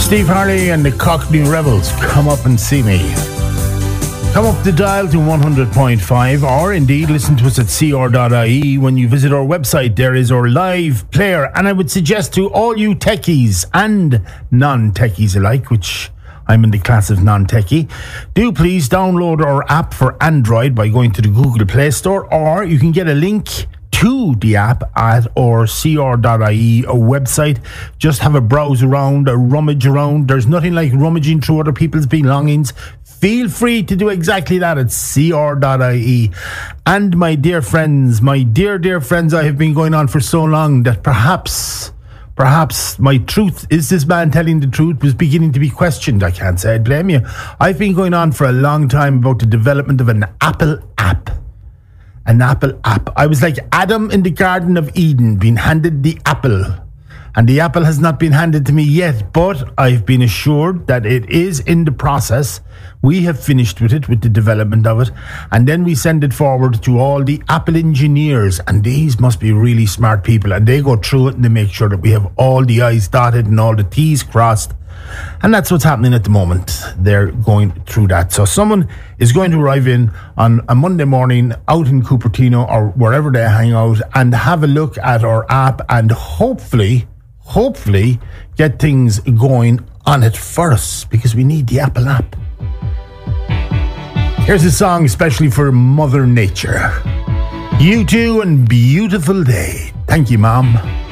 Steve Harley and the Cockney Rebels, Come Up and See Me. Come up the dial to 100.5 or indeed listen to us at cr.ie. When you visit our website, there is our live player. And I would suggest to all you techies and non-techies alike, which I'm in the class of non-techie, do please download our app for Android by going to the Google Play Store, or you can get a link to the app at our cr.ie website. Just have a browse around, a rummage around. There's nothing like rummaging through other people's belongings. Feel free to do exactly that at cr.ie. And my dear friends, my dear friends, I have been going on for so long that perhaps my truth, is this man telling the truth, was beginning to be questioned. I can't say I'd blame you. I've been going on for a long time about the development of an Apple app. An Apple app. I was like Adam in the Garden of Eden, being handed the apple. And the apple has not been handed to me yet, but I've been assured that it is in the process. We have finished with it, with the development of it. And then we send it forward to all the Apple engineers. And these must be really smart people. And they go through it and they make sure that we have all the I's dotted and all the T's crossed. And that's what's happening at the moment. They're going through that. So someone is going to arrive in on a Monday morning out in Cupertino or wherever they hang out and have a look at our app and hopefully get things going on it for us, because we need the Apple app. Here's a song especially for Mother Nature. You too, and beautiful day. Thank you, Mom.